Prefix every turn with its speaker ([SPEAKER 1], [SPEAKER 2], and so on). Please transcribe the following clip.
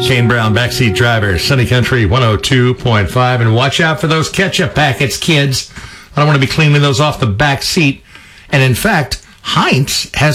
[SPEAKER 1] Kane Brown, Backseat Driver, Sunny Country 102.5. And watch out for those ketchup packets, kids. I don't want to be cleaning those off the back seat. And in fact, Heinz has